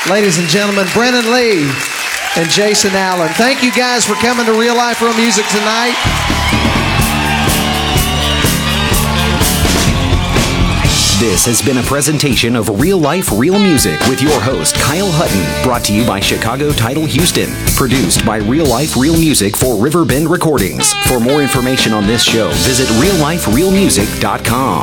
Ladies and gentlemen, Brennan Lee and Jason Allen. Thank you guys for coming to Real Life Real Music tonight. This has been a presentation of Real Life Real Music with your host, Kyle Hutton, brought to you by Chicago Title Houston. Produced by Real Life Real Music for Riverbend Recordings. For more information on this show, visit realliferealmusic.com.